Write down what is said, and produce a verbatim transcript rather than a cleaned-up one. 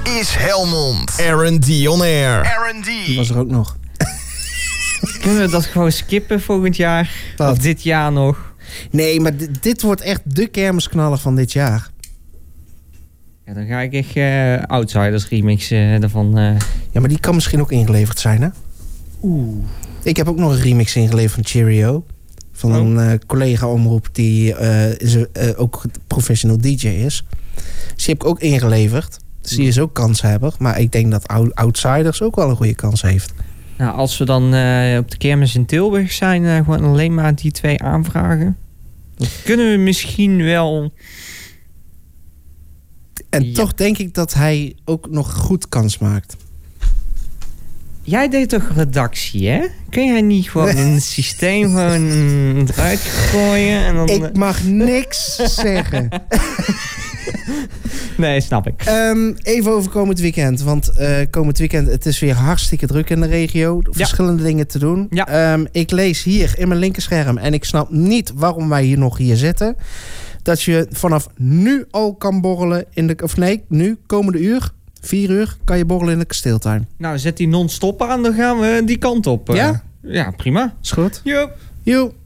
is Helmond. R en D on air. R en D. Die was er ook nog. Kunnen we dat gewoon skippen volgend jaar? Wat? Of dit jaar nog? Nee, maar dit, dit wordt echt de kermisknaller van dit jaar. Ja, dan ga ik echt uh, Outsiders remix uh, ervan... Uh... Ja, maar die kan misschien ook ingeleverd zijn, hè? Oeh. Ik heb ook nog een remix ingeleverd van Cheerio. Van Oh. een uh, collega-omroep die uh, is, uh, ook professional D J is. Dus die heb ik ook ingeleverd. Dus die is ook kanshebber. Maar ik denk dat Out- Outsiders ook wel een goede kans heeft. Nou, als we dan uh, op de kermis in Tilburg zijn... Uh, gewoon alleen maar die twee aanvragen... dan kunnen we misschien wel... En Ja. toch denk ik dat hij ook nog goed kans maakt. Jij deed toch redactie, hè? Kun jij niet gewoon in het systeem gewoon eruit gooien? En dan, Ik mag niks zeggen. Nee, snap ik. Um, even over komend weekend. Want uh, komend weekend, het is weer hartstikke druk in de regio. Verschillende dingen te doen. Ja. Um, ik lees hier in mijn linkerscherm. En ik snap niet waarom wij hier nog hier zitten. Dat je vanaf nu al kan borrelen in de... Of nee, nu, komende uur, vier uur, kan je borrelen in de kasteeltuin. Nou, zet die non-stop aan, dan gaan we die kant op. Uh. Ja? Ja, prima. Is goed. Jo. Joe.